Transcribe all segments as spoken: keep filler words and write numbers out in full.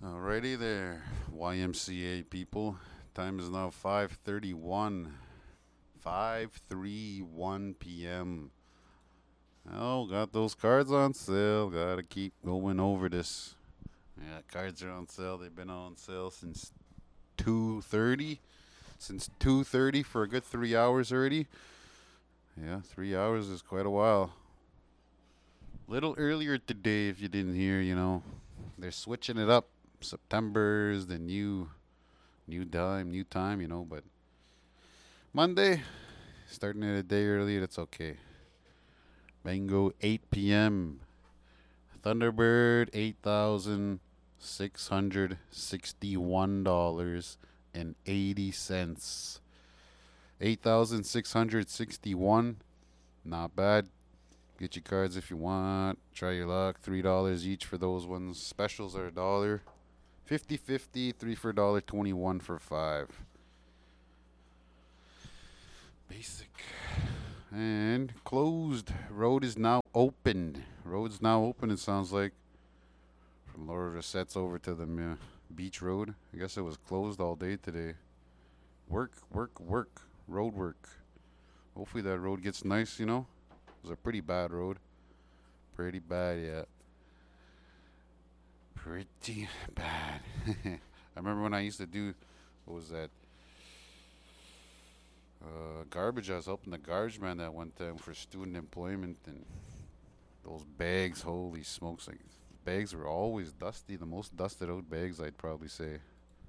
Alrighty there, Y M C A people. Time is now five thirty-one. five thirty-one p m. Oh, got those cards on sale. Gotta keep going over this. Yeah, cards are on sale. They've been on sale since two thirty. Since two thirty for a good three hours already. Yeah, three hours is quite a while. Little earlier today, if you didn't hear, you know, they're switching it up. September's the new new time, new time, you know. But Monday, starting it a day early, that's okay. Mango eight p m. Thunderbird eight thousand six hundred sixty-one dollars and eighty cents. Eight thousand six hundred sixty-one. Not bad. Get your cards if you want. Try your luck. Three dollars each for those ones. Specials are a dollar. Fifty fifty. Three for a dollar. Twenty-one for five. Basic. And closed. Road is now open. Road's now open, it sounds like. From Laura Rossette's over to the uh, beach road. I guess it was closed all day today. Work, work, work. Road work. Hopefully that road gets nice, you know. It was a pretty bad road. Pretty bad, yeah. Pretty bad. I remember when I used to do, what was that? Uh, garbage. I was helping the garbage man that one time for student employment, and those bags, holy smokes! Like bags were always dusty. The most dusted out bags, I'd probably say.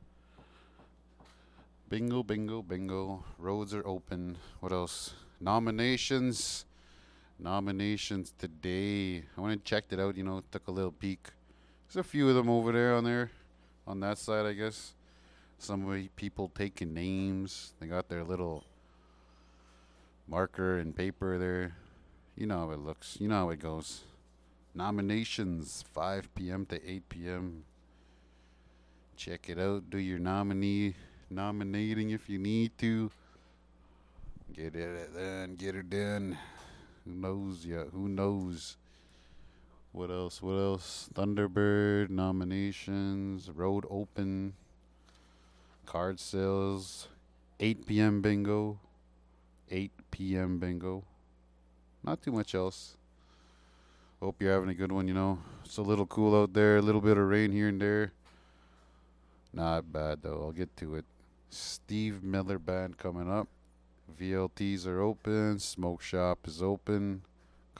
Bingo, bingo, bingo. Roads are open. What else? Nominations. Nominations today. I went and checked it out. You know, took a little peek. There's a few of them over there on there, on that side, I guess. Some way people taking names. They got their little marker and paper there. You know how it looks. You know how it goes. Nominations five p m to eight p m. Check it out. Do your nominee nominating if you need to. Get it done. Get her done. Who knows? Yeah, who knows? What else? What else? Thunderbird nominations. Road open. Card sales. eight p m bingo. eight p m bingo. Not too much else. Hope you're having a good one, you know. It's a little cool out there. A little bit of rain here and there. Not bad, though. I'll get to it. Steve Miller Band coming up. V L Ts are open. Smoke Shop is open.